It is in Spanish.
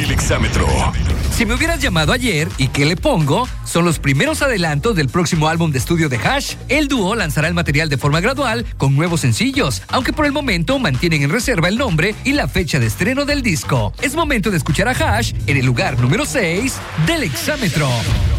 El Exámetro. Si me hubieras llamado ayer, ¿y qué le pongo? Son los primeros adelantos del próximo álbum de estudio de Hash. El dúo lanzará el material de forma gradual con nuevos sencillos, aunque por el momento mantienen en reserva el nombre y la fecha de estreno del disco. Es momento de escuchar a Hash en el lugar número 6 del Exámetro.